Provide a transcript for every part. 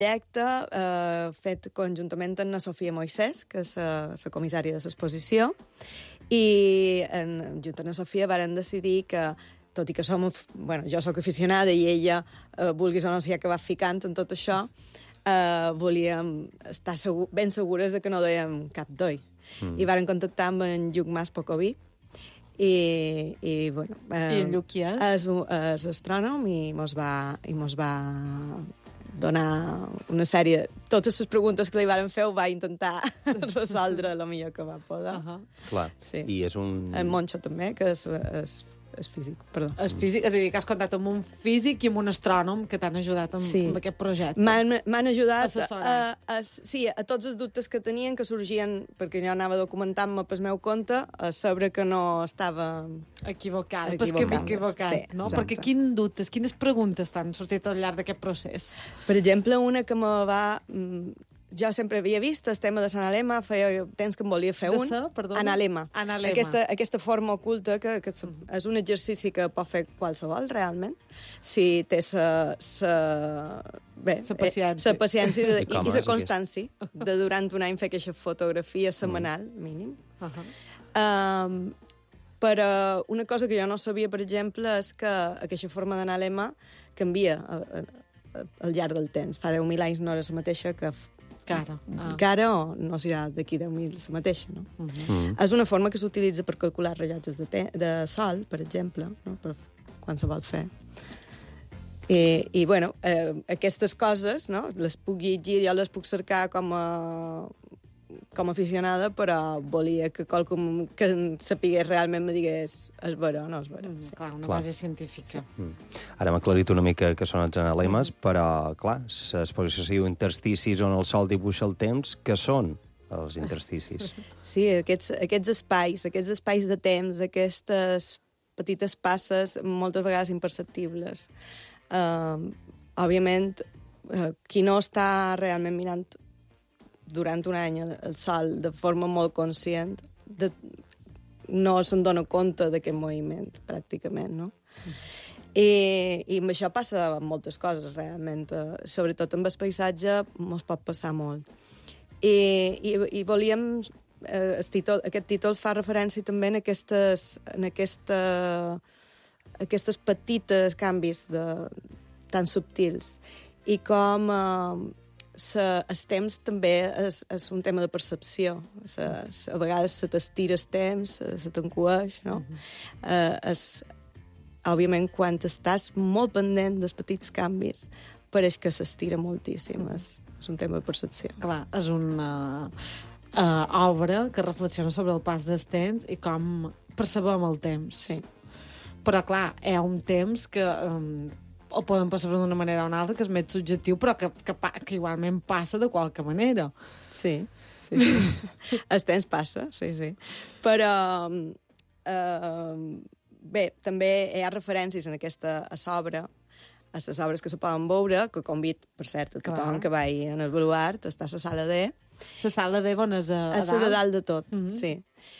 projecte fet conjuntament amb la Sofia Moisès, que és la comissària de l'exposició, i junt amb la Sofia varen decidir que, tot i que jo soc aficionada i ella, vulguis o no, s'hi ha acabat ficant en tot això, volíem estar ben segures de que no dèiem cap doi. I varen contactar amb en Lluc Mas Pocoví, i bueno... I en Lluc qui és? És astrònom i mos va donar una sèrie... Totes les preguntes que li varen fer ho va intentar resoldre el millor que va poder. Clar, sí. I és un... En Moncho també, que és físic, perdó. És físic, és a dir, que has comptat amb un físic i amb un astrònom que t'han ajudat amb aquest projecte. M'han ajudat a tots els dubtes que tenien, que sorgien, perquè jo anava documentant-me pel meu compte, a saber que no estava equivocada. Perquè m'he equivocat, sí, no? Exacte. Perquè quins dubtes, quines preguntes t'han sortit al llarg d'aquest procés? Per exemple, una que me va... Jo sempre havia vist el tema de Sant Alema, feia temps que em volia fer un. Analema. Aquesta forma oculta, que és un exercici que pot fer qualsevol, realment, si té la paciència i la constància de durant un any fer aquesta fotografia setmanal, mínim. Però una cosa que jo no sabia, per exemple, és que aquesta forma d'analema canvia al llarg del temps. Fa 10.000 anys no era la mateixa que ara o no serà d'aquí 10.000 la mateixa, no? És una forma que s'utilitza per calcular rellotges de sol, per exemple, no? Per quan se vol fer. I bueno, aquestes coses, no? Les puc llegir, jo les puc cercar com a aficionada, però volia que qualcú que sapigués realment me digués és vera o no és vera. Clar, una base científica. Ara m'ha aclarit una mica que són els analemes, però, clar, l'exposició sigui intersticis on el sol dibuixa el temps, que són els intersticis? Sí, aquests espais de temps, aquestes petites passes, moltes vegades imperceptibles. Òbviament, qui no està realment mirant durant un any el sol de forma molt conscient, no se'n dona compte d'aquest moviment, pràcticament, no? I amb això passa amb moltes coses, realment. Sobretot amb el paisatge mos pot passar molt. I volíem... Aquest títol fa referència també en aquestes petites canvis tan subtils. I com... el temps també és un tema de percepció. A vegades se t'estira el temps, se t'encoeix, no? Òbviament, quan estàs molt pendent dels petits canvis, pareix que s'estira moltíssim. És un tema de percepció. Clar, és una obra que reflexiona sobre el pas del temps i com percebem el temps. Sí. Però, clar, hi ha un temps que... o poden percebre d'una manera o una altra, que és més subjectiu, però que igualment passa de qualque manera. Sí. El temps passa, sí. Però, bé, també hi ha referències en aquesta obra, a les obres que se poden veure, que convido, per cert, a tothom que vagi en el baluart, està a la sala D. La sala D, on és a dalt? A la de dalt de tot, sí.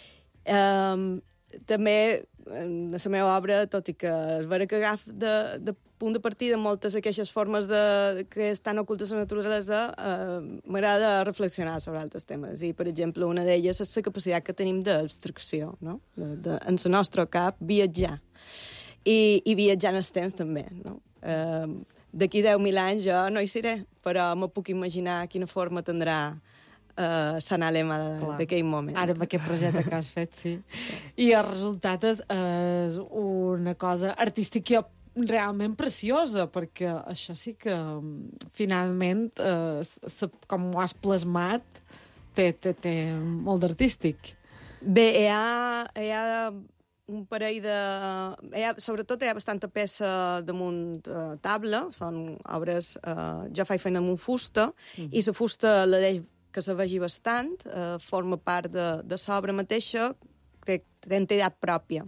També, en la meva obra, tot i que és vera que agafa de punt de partida moltes d'aquestes formes que estan ocultes a la naturalesa, m'agrada reflexionar sobre altres temes. I, per exemple, una d'elles és la capacitat que tenim d'abstracció, no? En el nostre cap, viatjar. I viatjar en el temps, també, no? D'aquí 10.000 anys jo no hi seré, però me puc imaginar quina forma tindrà Sant Alema d'aquell moment. Ara amb aquest projecte que has fet, sí. I el resultat és una cosa artística realment preciosa, perquè això sí que finalment, com ho has plasmat, té molt d'artístic. Bé, hi ha un parell de... Sobretot hi ha bastanta peça damunt taula, són obres... Jo faig feina amb un fusta, i la fusta la deix que se vegi bastant, forma part de l'obra mateixa, té entitat pròpia.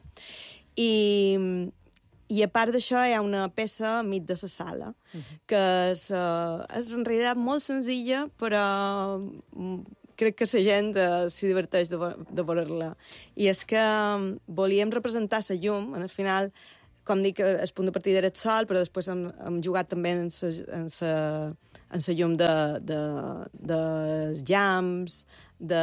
I a part d'això hi ha una peça enmig de la sala, que és en realitat molt senzilla, però crec que la gent s'hi diverteix de veure-la. I és que volíem representar la llum, en el final, com dic, el punt de partida era el sol, però després hem jugat també en la llum de llams, de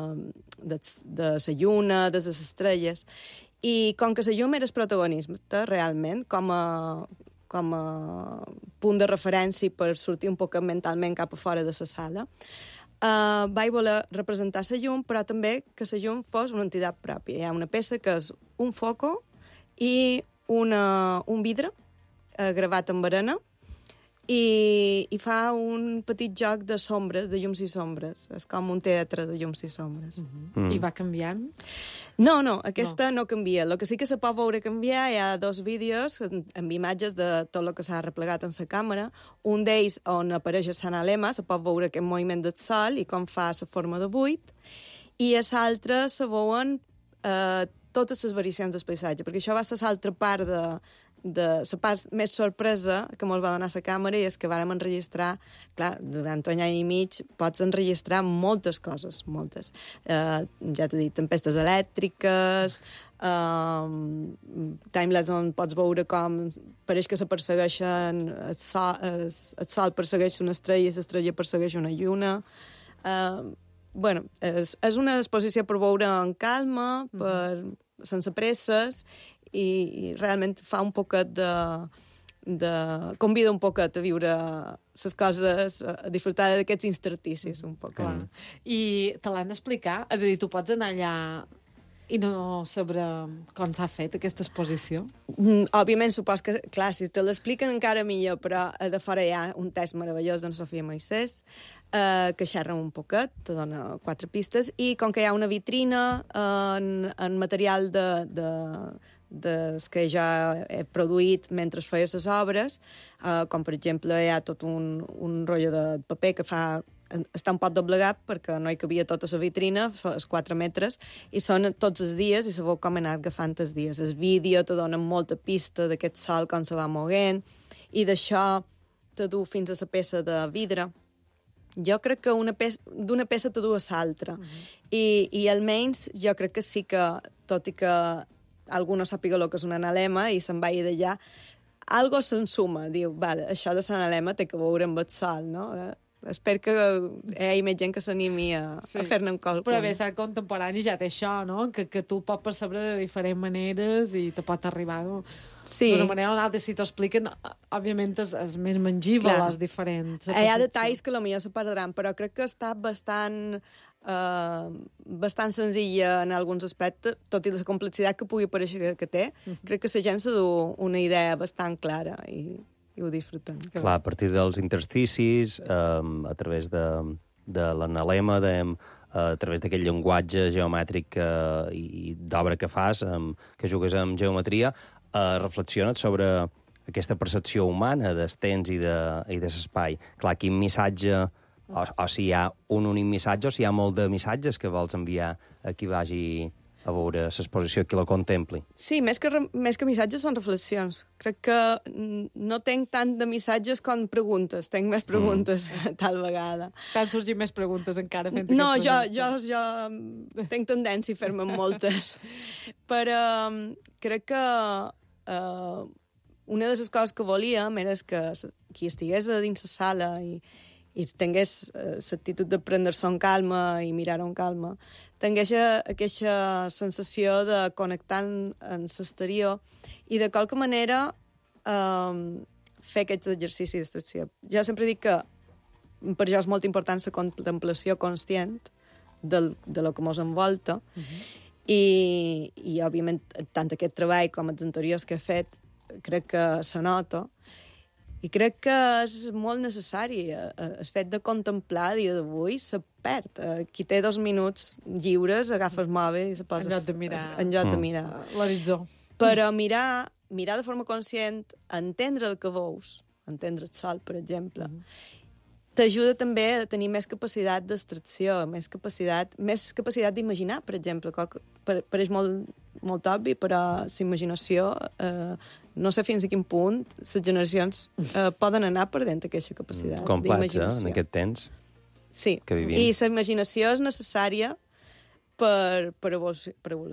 la lluna, de les estrelles. I com que la llum era el protagonista, realment, com a punt de referència per sortir un poc mentalment cap a fora de la sala, vaig voler representar la llum, però també que la llum fos una entitat pròpia. Hi ha una peça que és un foco i un vidre gravat amb arena i fa un petit joc de sombres, de llums i sombres. És com un teatre de llums i sombres. I va canviant? No, aquesta no canvia. El que sí que se pot veure canviar, hi ha 2 vídeos amb imatges de tot el que s'ha replegat en la càmera. Un d'ells on apareix el Sant Alema, se pot veure aquest moviment del sol i com fa la forma de buit, i a l'altre se veuen totes les variacions del paisatge, perquè això va ser l'altra part de la part més sorpresa que ens va donar la càmera, i és que vàrem enregistrar, clar, durant un any i mig pots enregistrar moltes coses, moltes. Ja t'he dit, tempestes elèctriques, timelapse on pots veure com pareix que se persegueixen, el sol persegueix una estrella i l'estrella persegueix una lluna. Bueno, és una exposició per veure en calma, sense presses, i realment fa un poquet convida un poquet a viure les coses, a disfrutar d'aquests intersticis un poc. I te l'han d'explicar? És a dir, tu pots anar allà i no saber com s'ha fet aquesta exposició? Òbviament, supos que, clar, si te l'expliquen encara millor, però de fora hi ha un text meravellós d'en Sofia Moisès, que xerra un poquet, te dona 4 pistes, i com que hi ha una vitrina en material que ja he produït mentre feia les obres, com per exemple hi ha tot un rotllo de paper que està un pot doblegat perquè no hi cabia tota la vitrina, els 4 metres, i són tots els dies, i se veu com he anat agafant els dies. El vídeo te dona molta pista d'aquest sol, com se va moguent, i d'això te du fins a la peça de vidre. Jo crec que d'una peça te du a l'altra. I almenys jo crec que sí que, tot i que algú no sàpiga el que és un analema i se'n vagi d'allà, algo se'n suma. Diu, vale, això de Sant Alema té que veure amb el sol, no? Espero que hi hagi més gent que s'animi a fer-ne un càlcul. Però bé, l'art contemporani ja té això, no? Que tu pots percebre de diferents maneres i te pot arribar d'una manera o una altra. Si t'ho expliquen, òbviament és més mengible, les diferents. Hi ha detalls que potser se perdran, però crec que està bastant senzilla en alguns aspectes, tot i la complexitat que pugui pareixer que té. Crec que la gent se du una idea bastant clara i ho disfruten. Clar, a partir dels intersticis, a través de l'analema, a través d'aquest llenguatge geomètric i d'obra que fas, que jugues amb geometria, reflexiones sobre aquesta percepció humana dels temps i de l'espai. Clar, quin missatge, o si hi ha un únic missatge, o si hi ha molt de missatges que vols enviar a qui vagi a veure l'exposició, qui la contempli. Sí, més que missatges són reflexions. Crec que no tenc tant de missatges com preguntes. Tenc més preguntes tal vegada. T'han sorgit més preguntes encara fent no, jo tenc tendència a fer-me moltes. Però crec que una de les coses que volíem era que qui estigués a dins la sala i tingués l'actitud de prendre-s'ho en calma i mirar-ho en calma, tingués aquesta sensació de connectar amb l'exterior i de qualque manera fer aquests exercicis d'extracció. Jo sempre dic que per jo és molt important la contemplació conscient de lo que ens envolta i òbviament tant aquest treball com els anteriors que he fet crec que se nota. I crec que és molt necessari. El fet de contemplar a dia d'avui se perd. Qui té 2 minuts lliures agafa el mòbil i se posa... En lloc de mirar. L'horitzó. Però mirar de forma conscient, entendre el que veus, entendre el sol, per exemple, t'ajuda també a tenir més capacitat d'extracció, més capacitat d'imaginar, per exemple. Pareix molt obvi, però la imaginació... no sé fins a quin punt les generacions poden anar perdent aquesta capacitat d'imaginació. En aquest temps que vivim. I la imaginació és necessària per evolucionar.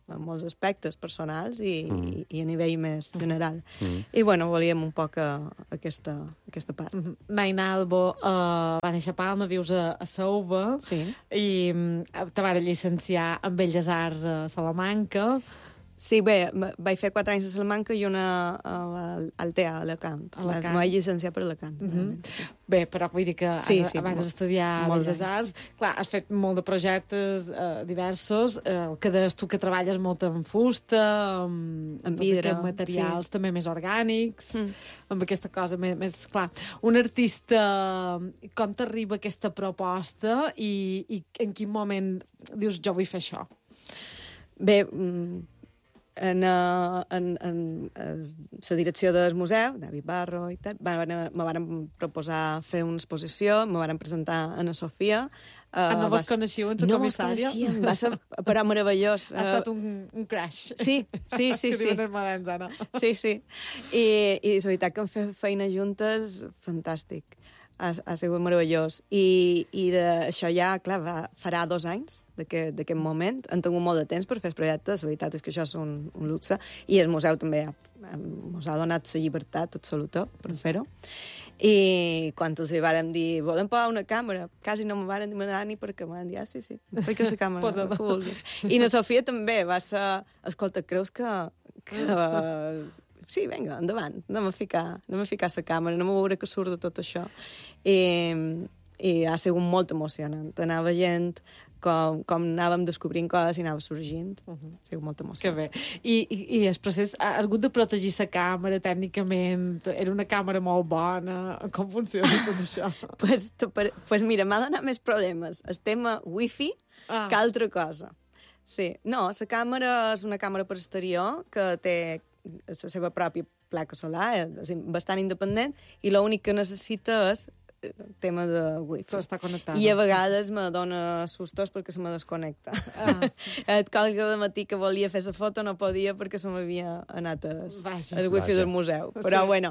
en molts aspectes personals i a nivell més general. I, bueno, volíem un poc aquesta part. Naina Albo va néixer a Palma, vius a Sauva, i te vas llicenciar en Belles Arts a Salamanca. Sí, bé, vaig fer 4 anys a Salamanca i una al TEA, a Alacant. M'ho vaig llicenciar per Alacant. Bé, però vull dir que abans d'estudiar Belles Arts, clar, has fet molt de projectes diversos, el que deies tu que treballes molt en fusta, en vidre, materials també més orgànics, amb aquesta cosa més clar. Un artista, com t'arriba aquesta proposta i en quin moment dius, jo vull fer això? Bé, en la direcció del museu, David Barro i tal, me van proposar fer una exposició, me van presentar a Ana Sofia. No vos coneixiu en la comissària? No vos coneixíem, va ser però meravellós. Ha estat un crash. Sí. Que diuen els moderns, Anna. Sí. I és veritat que hem fet feina juntes, fantàstic. Ha sigut meravellós. I això ja, clar, farà 2 anys d'aquest moment. Han tingut molt de temps per fer els projectes. La veritat és que això és un luxe. I el museu també ens ha donat la llibertat absoluta per fer-ho. I quan els vàrem dir, volem posar una càmera, quasi no m'ho varen demanar ni perquè m'han dit, sí, faig la càmera, que vulguis. I na Sofia també va ser, escolta, creus que sí, vinga, endavant, anem a ficar la càmera, anem a veure què surt de tot això. I ha sigut molt emocionant. Anar veient com anàvem descobrint coses i anava sorgint. Ha sigut molt emocionant. Que bé. I el procés, ha hagut de protegir la càmera tècnicament? Era una càmera molt bona? Com funciona tot això? Pues mira, m'ha donat més problemes el tema wifi que altra cosa. Sí, no, la càmera és una càmera per exterior que té la seva pròpia placa solar, és bastant independent, i l'únic que necessita és tema de wifi. Però està connectada. I a vegades me dona sustos perquè se me desconnecta. Et colga de matí que volia fer la foto, no podia perquè se m'havia anat el wifi del museu. Però, bueno,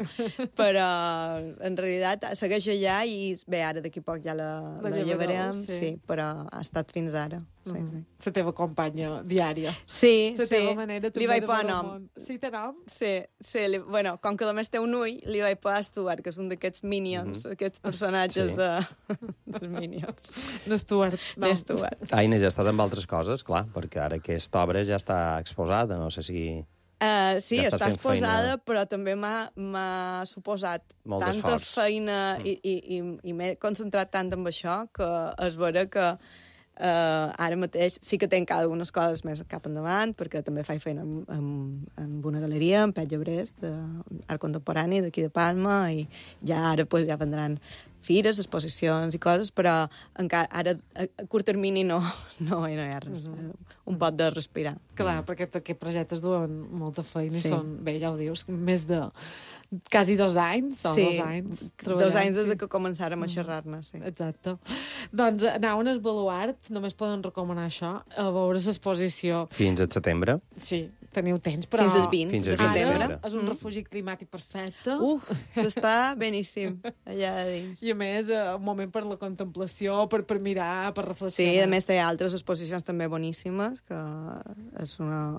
en realitat segueix allà i bé, ara d'aquí poc ja la llevarem, sí, però ha estat fins ara. La teva companya diària. Sí. La teva manera li vaig posar nom. Sí, té nom? Sí. Bueno, com que només té un ull, li vaig posar Stuart, que és un d'aquests Minions, aquests personatges dels Minions. Stuart. Aina, ja estàs amb altres coses, clar, perquè ara aquesta obra ja està exposada, no sé si... Sí, està exposada, però també m'ha suposat tanta feina i m'he concentrat tant en això que és vera que ara mateix sí que tenc algunes coses més cap endavant, perquè també faig feina amb una galeria, en Pet Llebrés, d'art contemporani d'aquí de Palma, i ja ara ja vendran fires, exposicions i coses, però encara ara a curt termini no hi ha res. Un pot de respirar. Clar, perquè aquests projectes duen molta feina i són, bé, ja ho dius, més de quasi 2 anys, o 2 anys. 2 anys des que començàrem a xerrar-ne, sí. Exacte. Doncs anaven al Baluart, només poden recomanar això, a veure l'exposició. Fins al setembre. Sí, teniu temps, però... Fins al 20 de setembre. És un refugi climàtic perfecte. S'està beníssim allà dins. I a més, un moment per la contemplació, per mirar, per reflexionar. Sí, a més té altres exposicions també boníssimes, que és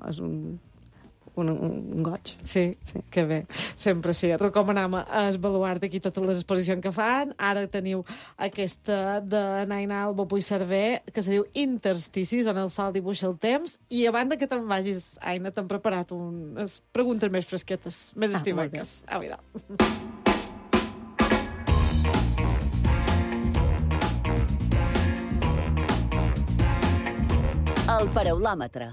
un goig. Sí, que bé. Sempre sí. Recomanam el Baluart d'aquí totes les exposicions que fan. Ara teniu aquesta de Naina Albo Puigcerver, que se diu Intersticis, on el sol dibuixa el temps. I a banda que te'n vagis, Aina, t'hem preparat unes preguntes més fresquetes, més estimaques. Au, El paraulòmetre.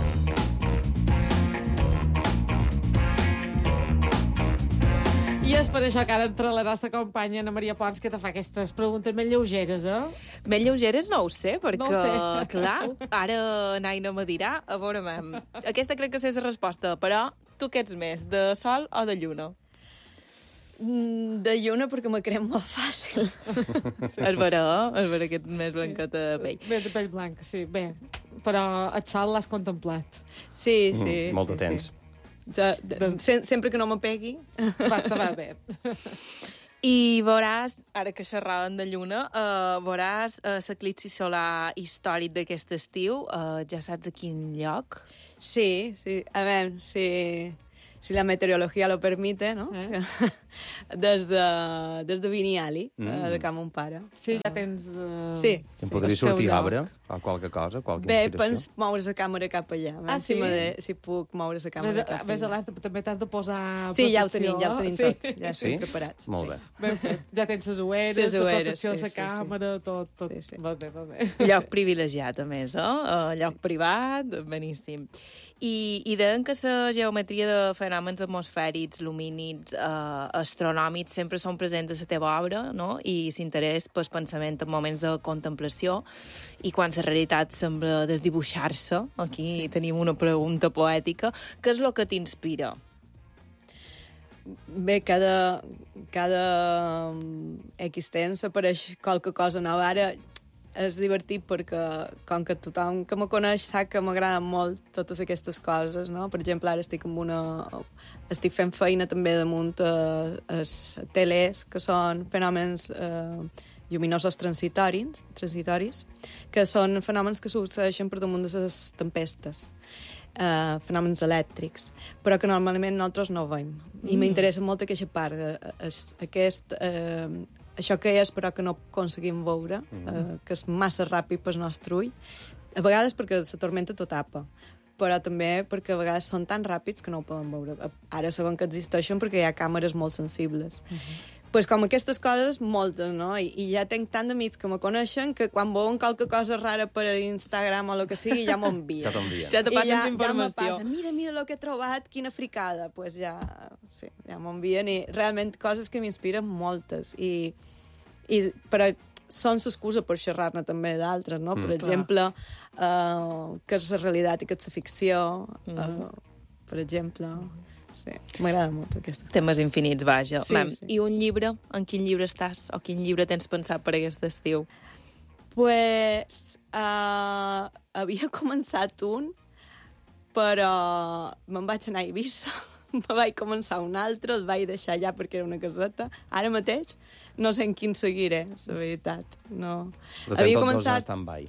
I és per això que ara entra la nostra companya Ana Maria Pons, que te fa aquestes preguntes més lleugeres, Ben lleugeres no ho sé, perquè, clar, ara Naina me dirà, a veure, aquesta crec que és la resposta, però tu què ets més, de sol o de lluna? De lluna, perquè me crem molt fàcil. És vera que ets més blanqueta de pell. Bé, de pell blanca, sí, bé. Però el sol l'has contemplat. Sí. Molt de temps. Sempre que no me pegui. Va bé. I veuràs, ara que xerràvem de lluna, veuràs l'eclipsi solar històric d'aquest estiu. Ja saps a quin lloc? Sí. A veure, si la meteorologia lo permite, no? Des de Viniali, de Can Mon Pare. Sí, ja tens... Sí. Em podria sortir arbre o qualque cosa, qualque Bé, inspiració? pens moure la càmera cap allà. Si puc moure la càmera cap allà. Ves a l'art, també t'has de posar Sí, ja ho protecció. tenim tot. Ja estem Sí? preparats. Molt bé. Ben fet. Ja tens les ulleres, Les la ulleres, protecció de la sí. càmera, tot. Sí. Molt bé. Lloc privilegiat, a més, lloc privat, beníssim. I deien que la geometria de fenòmens atmosfèrics, lumínics, astronòmics, sempre són presents a la teva obra, no? I s'interès pel pensament en moments de contemplació, i quan la realitat sembla desdibuixar-se, aquí tenim una pregunta poètica, què és el que t'inspira? Bé, cada X temps apareix qualque cosa nova. Ara és divertit perquè, com que tothom que me coneix sap que m'agraden molt totes aquestes coses, no? Per exemple, ara estic fent feina també damunt els telers, que són fenòmens lluminosos transitoris, que són fenòmens que succeeixen per damunt de les tempestes, fenòmens elèctrics, però que normalment nosaltres no veiem. I m'interessa molt aquesta part, això que és però que no aconseguim veure, que és massa ràpid pel nostre ull, a vegades perquè la tormenta t'ho tapa, però també perquè a vegades són tan ràpids que no ho poden veure. Ara sabem que existeixen perquè hi ha càmeres molt sensibles. Pues com aquestes coses, moltes, no? I ja tenc tant d'amics que me coneixen que quan veuen qualque cosa rara per Instagram o el que sigui, ja m'envien. Ja t'envien. Ja te passen ja informació. me passa, mira el que he trobat, quina fricada. Pues ja m'envien, i realment coses que m'inspiren moltes. Però són l'excusa per xerrar-ne també d'altres, no? Per exemple, que és la realitat i que és la ficció, per exemple. Sí, m'agrada molt aquesta. Temes infinits, vaja. Sí. I un llibre? En quin llibre estàs? O quin llibre tens pensat per aquest estiu? Pues havia començat un, però me'n vaig anar a Eivissa. Me vaig començar un altre, el vaig deixar allà perquè era una caseta. Ara mateix no sé en quin seguiré, la veritat. No. Havia començat... Dos stand-by.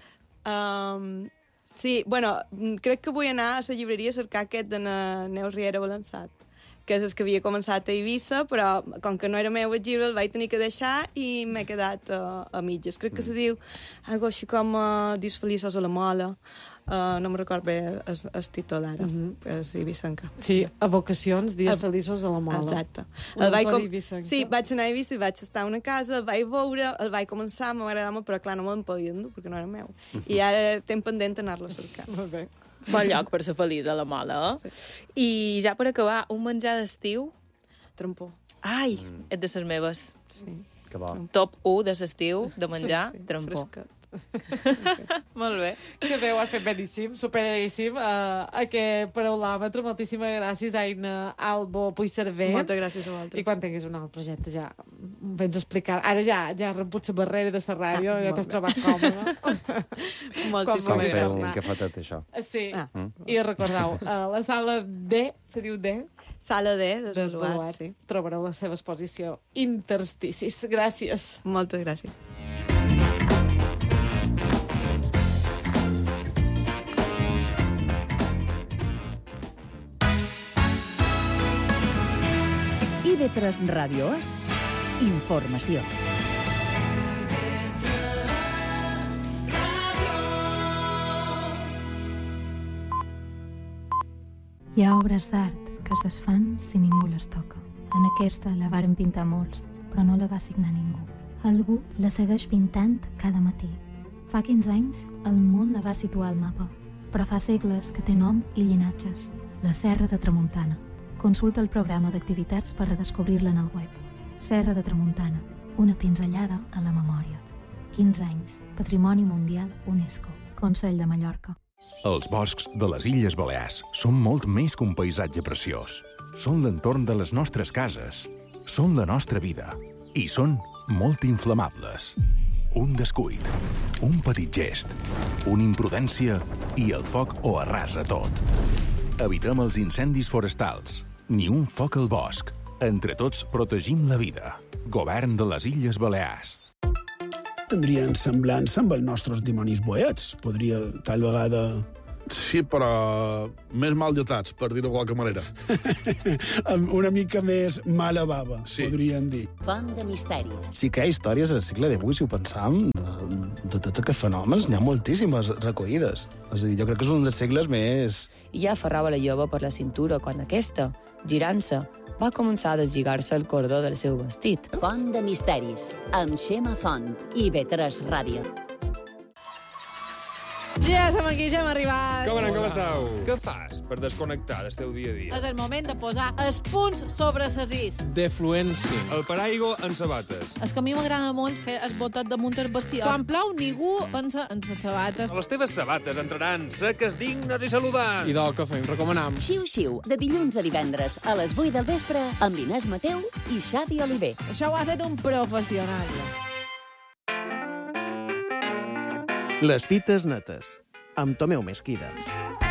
Sí, bueno, crec que vull anar a la llibreria a cercar aquest de Neus Riera Balançat, que és el que havia començat a Eivissa, però com que no era meu el llibre el vaig tenir que deixar i m'he quedat a mitges. Crec que se diu algo així com Dies feliços a la mola. No me'n record bé el títol d'ara, és Eivissenca. Sí, evocacions, dies feliços a la mola. Exacte. Sí, vaig anar a Eivissa i vaig estar a una casa, el vaig veure, el vaig començar, m'agradava molt, però clar, no me'n podia endur perquè no era meu. I ara tenc pendent anar-lo a cercar. Molt bé. Bon lloc per ser feliç a la mola, Sí. I ja per acabar, un menjar d'estiu? Trampó. Ai, és de les meves. Sí. Que bo. Top 1 de l'estiu, de menjar, Sí, trampó. fresquet. Molt bé. Que bé, ho has fet beníssim, superbeníssim. Aquest paraulòmetre, moltíssimes gràcies, Aina Albo Puigcerver. Moltes gràcies a vosaltres. I quan tinguis un alt projecte ja vens a explicar. Ara ja has romput la barrera de la ràdio, ja t'has trobat còmode. Com Moltíssimes Quan fer gràcies. un cafetet, això. Sí, Ah. i recordeu, la sala D, se diu D, Sala D, dels desbaluart, Baluart, sí. trobareu la seva exposició Intersticis. Gràcies. Moltes gràcies. IB3 Ràdio És informació. Hi ha obres d'art que es desfan si ningú les toca. En aquesta la varen pintar molts, però no la va signar ningú. Algú la segueix pintant cada matí. Fa 15 anys el món la va situar al mapa, però fa segles que té nom i llinatges. La Serra de Tramuntana. Consulta el programa d'activitats per redescobrir-la en el web. Serra de Tramuntana, una pinzellada a la memòria. 15 anys, Patrimoni Mundial UNESCO, Consell de Mallorca. Els boscs de les Illes Balears són molt més que un paisatge preciós. Són l'entorn de les nostres cases, són la nostra vida i són molt inflamables. Un descuit, un petit gest, una imprudència i el foc ho arrasa tot. Evitem els incendis forestals. Ni un foc al bosc. Entre tots protegim la vida. Govern de les Illes Balears. Tindrien semblança amb els nostres dimonis boets. Podria, tal vegada... Sí, però més mal lletats, per dir-ho de qualque manera. Una mica més mala bava, podríem dir. Font de misteris. Sí que hi ha històries al segle XVIII, si ho pensam, de tots aquests fenòmens, n'hi ha moltíssimes recollides. És a dir, jo crec que és un dels segles més... I ja aferrava la jove per la cintura quan aquesta, girant-se, va començar a deslligar-se el cordó del seu vestit. Font de misteris, amb Xema Font i IB3 Ràdio. Ja som aquí, ja hem arribat. Com anem, com esteu? Què fas per desconnectar del teu dia a dia? És el moment de posar els punts sobre les is. Defluència. El paraigua en sabates. És que a mi m'agrada molt fer el botet damunt el bestiar. Quan plou, ningú pensa en les sabates. Les teves sabates entraran seques, dignes i saludants. I del que fem, recomanam. Xiu-xiu, de dilluns a divendres a les 8 del vespre amb Inés Mateu i Xavi Oliver. Això ho ha fet un professional. Les dites netes, amb Tomeu Mesquida.